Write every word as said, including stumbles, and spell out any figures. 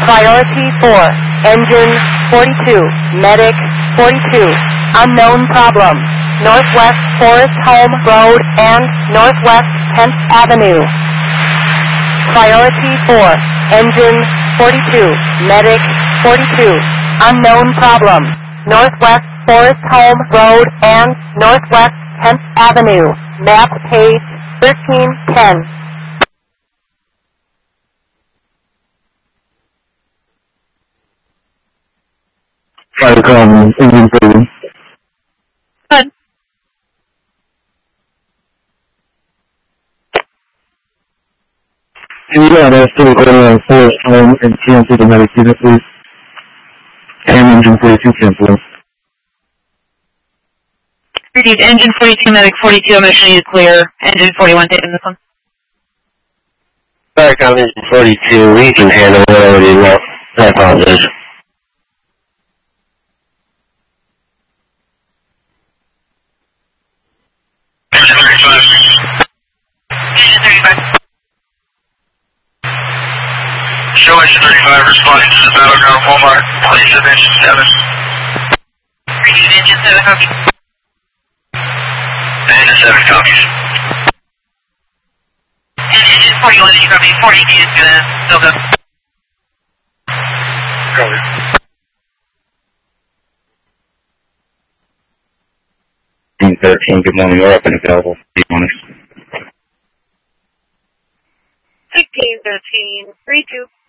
Priority four, engine forty-two, medic forty-two, unknown problem, Northwest Forest Home Road and Northwest tenth Avenue. Priority four, engine forty-two, medic forty-two, unknown problem, Northwest Forest Home Road and Northwest tenth Avenue, map page thirteen ten. Try to call me, engine forty. Good. Can you go ahead to go to Forest Home and cancel the medic unit, please? And engine forty-two cancel. Received engine forty-two, medic forty-two, I'm actually need to clear engine forty-one taking this one. Sorry, on engine forty-two, we can handle whatever you want. I apologize. Engine thirty-five. Engine thirty-five. Show engine thirty-five responding to the battleground Walmart. Please at engine seven. Received engine seven, copy. Engine seven copies. And engine forty-one, you copy. forty-two is gonna still go. Copy. Team thirteen, good morning, you're up and available. Be honest. sixteen thirteen, three two.